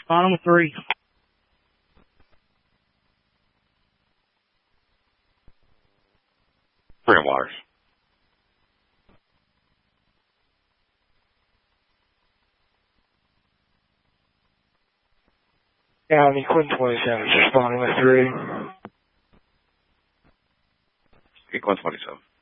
Responding with 3. Freedom Waters. County Quinn 27 responding with 3. Quinn 27.